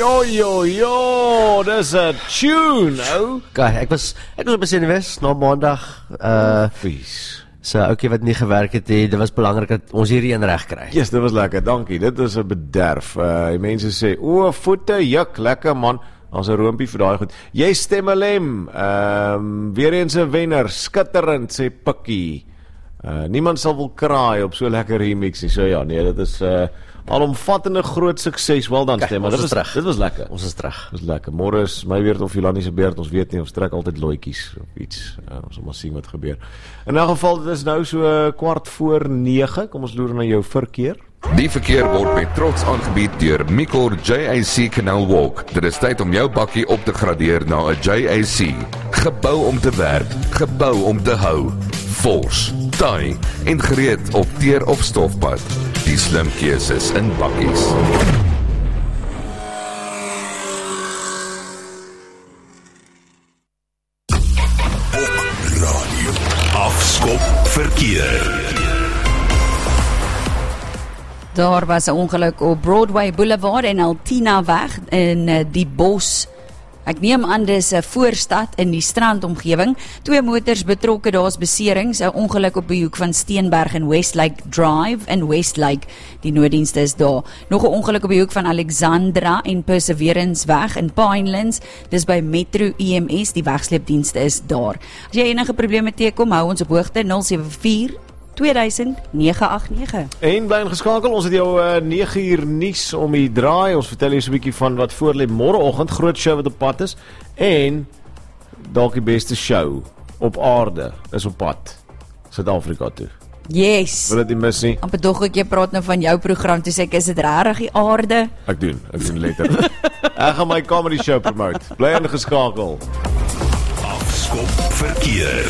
Jo, dis 'n tune, ou. Kyk, ek was op 'n senuwees na maandag, Vies. so ouetjie wat nie gewerk het nie, dit was belangrik dat ons hierdie een reg kry. Yes, dit was lekker, dankie. Dit is 'n bederf. Die mense sê, o, voete, juk, lekker man. Ons 'n roompie vir daai goed. Jy stem 'n lem. Weer eens 'n wenner, skitterend, sê Pikkie. Niemand sal wil kraai op so lekker remix nie. So ja, nee, dit is alomvattende groot sukses. Wel dan stem, maar dit was lekker. Ons is terug. Dit is lekker. Môre is my beurt of Jolanie se beurt, ons weet nie, ons trek altyd looitjies of iets. Ons sal maar sien wat gebeur. In 'n geval, dit is nou so 8:45. Kom ons loer na jou verkeer. Die verkeer word met trots aangebied deur Micor JAC Canal Walk. Dit is tyd om jou bakkie op te gradeer na 'n JAC. Gebou om te werk, gebou om te hou. Vors, taai en gereed op teer of stofpad. Die slim keuses in bakkies. Radio Afskop verkeer. Daar was 'n ongeluk op Broadway Boulevard en Altina weg in die Bos. Ek neem aan dis 'n voorstad in die strandomgewing. 2 motors betrokke, daar's beserings. 'n Ongeluk op die hoek van Steenberg en Westlake Drive in Westlake. Die nooddienste is daar. Nog 'n ongeluk op die hoek van Alexandra en Perseverance weg in Pinelands. Dis by Metro EMS. Die wegsleepdienste is daar. As jy enige probleme teekom, hou ons op hoogte 074 2000 989. En bly ingeskakel, ons het jou 9 uur nuus om die draai. Ons vertel jou so 'n bietjie van wat voorlê môreoggend, groot show wat op pad is en dalk die beste show op aarde is op pad Suid-Afrika toe. Yes. Wil dit nie mis nie? Amper dog ek jy praat nou van jou program, toe sê ek, is dit regtig die aarde? Ek doen letter. Ek gaan my comedy show promote. Bly ingeskakel. Afskop verkeer.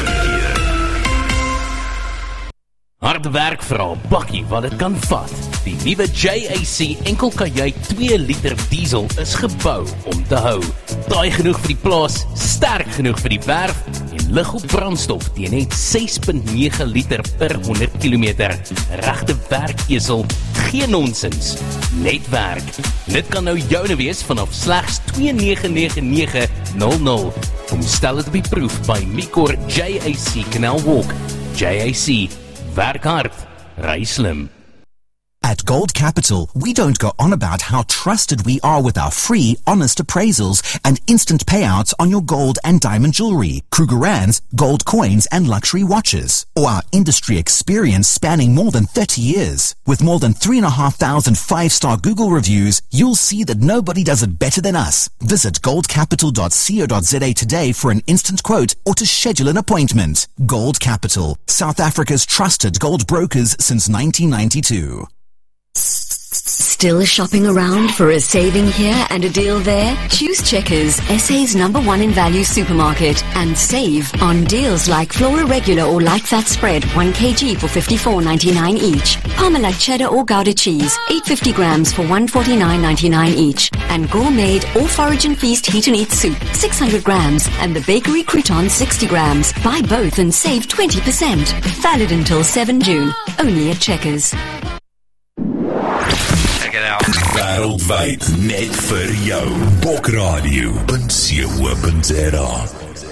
Harde werk vir 'n bakkie wat dit kan vat. Die nuwe JAC enkelkajuit 2 liter diesel is gebou om te hou. Taai genoeg vir die plaas, sterk genoeg vir die werf en lig op brandstof teen net 6.9 liter per 100 km. Regte werkesel, geen nonsens, net werk. Dit kan nou joune wees vanaf slegs 299900. Kom stel dit op die proef by Micor JAC Canal Walk. JAC, werk hard, ry slim. At Gold Capital, we don't go on about how trusted we are with our free, honest appraisals and instant payouts on your gold and diamond jewelry, Krugerrands, gold coins and luxury watches, or our industry experience spanning more than 30 years. With more than 3,500 5-star Google reviews, you'll see that nobody does it better than us. Visit goldcapital.co.za today for an instant quote or to schedule an appointment. Gold Capital, South Africa's trusted gold brokers since 1992. Still shopping around for a saving here and a deal there? Choose Checkers, SA's #1 in value supermarket, and save on deals like Flora Regular or Light Fat Spread, 1 kg for $54.99 each. Parmalat Cheddar or Gouda Cheese, 850 grams for $149.99 each. And Gourmet or Forage and Feast Heat and Eat Soup, 600 grams, and the Bakery Crouton, 60 grams. Buy both and save 20%. Valid until 7 June. Only at Checkers. Wêreldwyd net vir jou. Bokradio.co.za